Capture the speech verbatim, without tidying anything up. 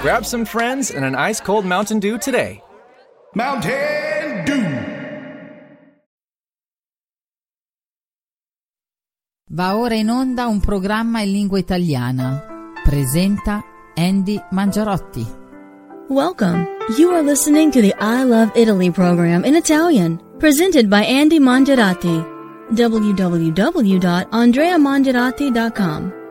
Grab some friends and an ice-cold Mountain Dew today. Mountain Dew! Va ora in onda un programma in lingua italiana. Presenta Andy Mangiarotti. Welcome. You are listening to the I Love Italy program in Italian, presented by Andy Mangiarotti. w w w dot andrea mangiarotti dot com